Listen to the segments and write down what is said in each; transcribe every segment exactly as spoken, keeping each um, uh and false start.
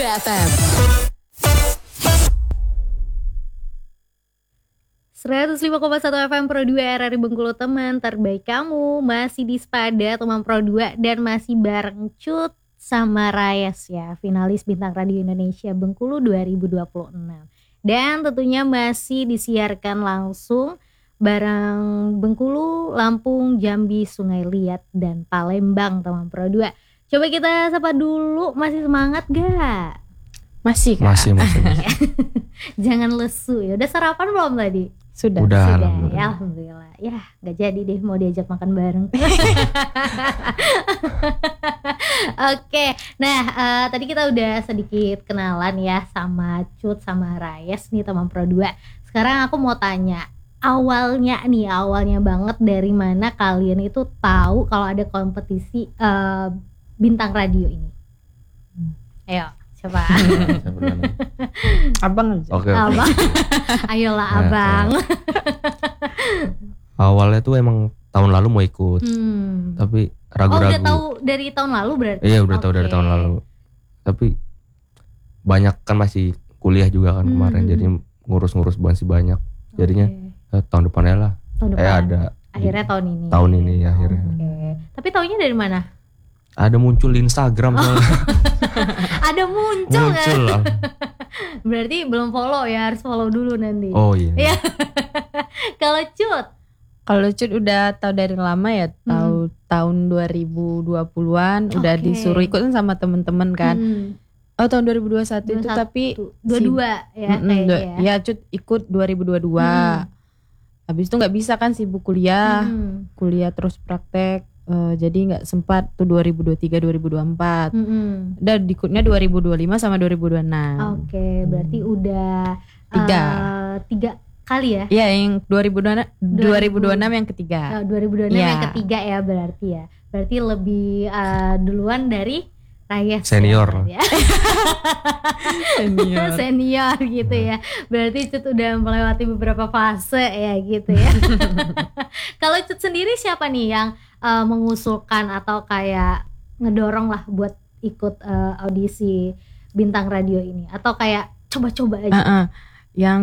F M. seratus lima koma satu F M Pro dua R R I Bengkulu, teman terbaik kamu. Masih di Spada teman Pro dua dan masih bareng Cut sama Rayes ya, finalis Bintang Radio Indonesia Bengkulu dua ribu dua puluh enam. Dan tentunya masih disiarkan langsung bareng Bengkulu, Lampung, Jambi, Sungai Liat, dan Palembang teman Pro dua. Coba kita sapa dulu, masih semangat gak? Masih Kak? Masih, masih, masih. Jangan lesu ya. Udah sarapan belum tadi? Sudah. Udah, Sudah, alhamdulillah. ya alhamdulillah. Ya gak jadi deh mau diajak makan bareng. Oke, nah uh, tadi kita udah sedikit kenalan ya sama Cut sama Rayes nih teman Pro dua. Sekarang aku mau tanya, awalnya nih, awalnya banget dari mana kalian itu tahu kalau ada kompetisi uh, Bintang Radio ini? Ayo, coba. Abang aja. Oke, oke. Abang. Ayolah Nah, abang. Awalnya tuh emang tahun lalu mau ikut, Hmm. tapi Oh ragu-ragu. udah tahu dari tahun lalu berarti? Iya udah tahu dari Oke. tahun lalu. Tapi banyak kan masih kuliah juga kan Hmm. kemarin, jadi ngurus-ngurus masih banyak. Jadinya Oke. eh, tahun depannya lah. Tahun Eh depan. ada. Akhirnya tahun ini. Tahun ini ya akhirnya. Oke. Tapi taunya dari mana? Ada muncul di Instagram soalnya. Ada muncul, muncul kan? lah. Berarti belum follow ya, harus follow dulu nanti. Oh iya. Iya. Kalau Cut, Kalau Cut udah tahu dari lama ya, tahu tahun dua ribu dua puluhan udah Oke. disuruh ikut sama temen-temen kan. hmm, Oh tahun dua ribu dua puluh satu itu dua puluh satu, tapi dua puluh dua ya Mm-mm, kayaknya dua- ya. ya Cut ikut dua ribu dua puluh dua. Hmm. Habis itu nggak bisa kan sibuk kuliah, Hmm, kuliah terus praktek. eh, jadi nggak sempat tuh dua ribu dua puluh tiga dua ribu dua puluh empat. hmm, hmm. Dan ikutnya dua ribu dua puluh lima sama dua ribu dua puluh enam. Oke, berarti udah Tiga. eh, tiga kali ya. Iya yang dua ribu dua puluh enam yang ketiga. Eh, dua ribu dua puluh enam Iya. yang ketiga ya berarti ya. Berarti lebih eh, duluan dari Rayes Senior. ya. Senior. Senior gitu ya. Berarti Cut udah melewati beberapa fase ya gitu ya. Kalau Cut sendiri siapa nih yang uh, mengusulkan atau kayak ngedorong lah buat ikut uh, audisi Bintang Radio ini? Atau kayak coba-coba aja? Uh-uh. Yang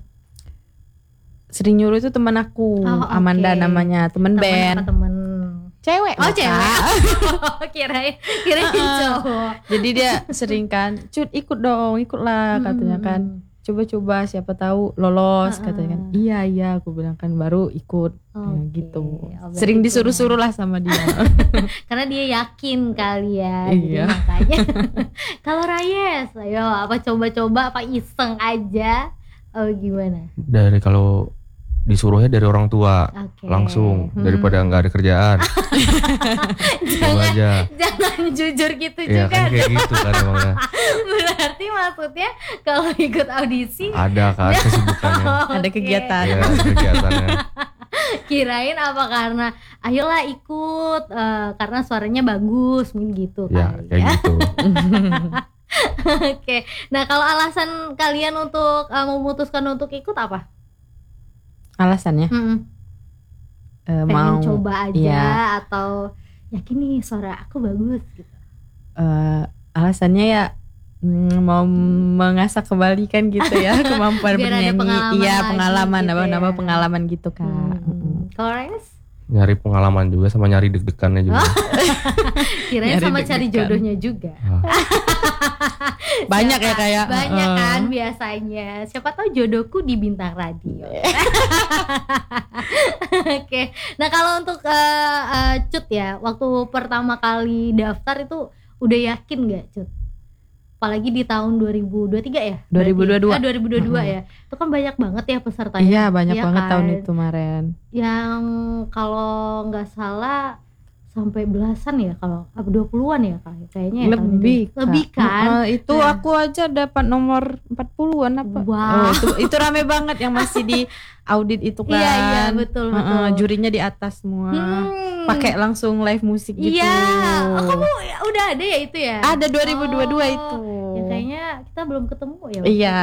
sering nyuruh itu teman aku, Oh, oke. Amanda namanya, temen Temen band. apa temen? Cewek. Oh Kak. cewek. kirain kirain cowok. Jadi dia sering kan, Cut ikut dong, ikutlah katanya kan. Coba-coba siapa tahu lolos Uh-uh. katanya kan. Iya iya aku bilang kan baru ikut. Ya, Oke. gitu. Oh, berarti Sering punya- disuruh-suruh lah sama dia. Karena dia yakin kali ya. Jadi Iya. makanya. Kalau Rayes, ayo apa coba-coba apa iseng aja? Oh gimana? Dari kalau disuruhnya dari orang tua Oke. langsung Hmm. daripada nggak ada kerjaan. Coba aja. Jangan jujur gitu Iya juga. kan kayak gitu kan emangnya. Berarti maksudnya kalau ikut audisi Ada kan kesibukannya. oh, Ada oke. kegiatan. Iya kegiatannya. Kirain apa karena ayolah ikut eh, karena suaranya bagus mungkin gitu Ya kali kayak ya. gitu. Oke. Nah, kalau alasan kalian untuk eh, memutuskan untuk ikut apa? Alasannya Mm-mm. eh, Pengen mau coba aja iya. atau yakin nih suara aku bagus gitu. eh, alasannya ya mm, mau mengasah kembali kan gitu ya kemampuan Biar ada bernyanyi. pengalaman Iya lagi pengalaman, gitu nambah-nambah ya. pengalaman gitu kak. Hmm. Mm-mm. Kalau Reyes? Nyari pengalaman juga sama nyari deg-degannya juga. Kirain Nyari sama cari deg-degan. jodohnya juga. Ah, Banyak ya Siapa- kayak Banyak uh-uh. kan biasanya. Siapa tahu jodohku di Bintang Radio. Oke. Nah, kalau untuk eh, eh, Cut ya, waktu pertama kali daftar itu udah yakin gak Cut? Apalagi di tahun dua ribu dua puluh tiga ya? dua ribu dua puluh dua. Ah, dua ribu dua puluh dua Mm-mm. ya. Itu kan banyak banget ya pesertanya. Iya banyak Iya banget kan? tahun itu kemarin. Yang kalau nggak salah sampai belasan ya, kalau apa dua puluhan ya kali kayaknya ya, tahun Lebih itu. Lebih Kak. kan? Uh-uh, itu Nah. aku aja dapat nomor empat puluhan apa. Wow. Oh, itu, itu rame banget yang masih di audit itu kan. Iya, iya, betul, Uh-uh, betul. jurinya di atas semua. Hmm. Pakai langsung live musik gitu. Iya. Oh, kamu udah ada ya itu ya? Ada dua ribu dua puluh dua Oh, itu. Ya kayaknya kita belum ketemu ya. waktu Iya.